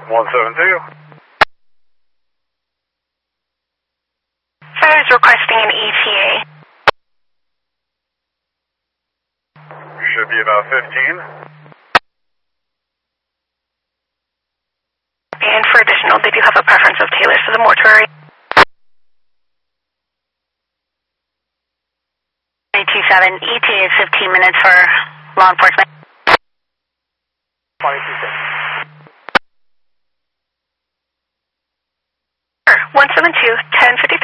172. Fire is requesting an ETA. Should be about 15. And for additional, did you have a preference of Taylor's to the mortuary? 227, ETA is 15 minutes for law enforcement. 22. 172, 1055.